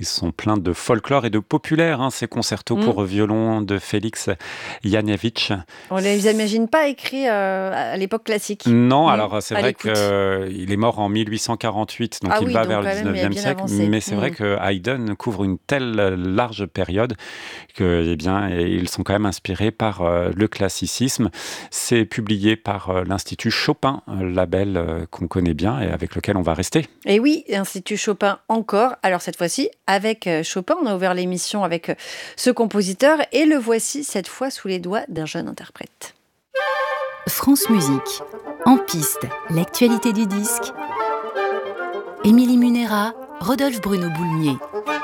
Ils sont pleins de folklore et de populaire, hein, ces concertos Mmh. pour violon de Félix Janevich. On les imagine pas écrits, à l'époque classique. Non, Non? alors c'est À vrai l'écoute. qu'il est mort en 1848, donc Ah il oui, va vers donc le quand même, il a 19e bien siècle, avancé. mais c'est vrai Mmh. que Haydn couvre une telle large période que, eh bien, ils sont quand même inspirés par le classicisme. C'est publié par l'Institut Chopin, un label qu'on connaît bien et avec lequel on va rester. Et oui, Institut Chopin encore. Alors cette fois-ci, avec Chopin, on a ouvert l'émission avec ce compositeur et le voici cette fois sous les doigts d'un jeune interprète. France Musique. En piste, l'actualité du disque. Émilie Munera, Rodolphe Bruno Boulmier.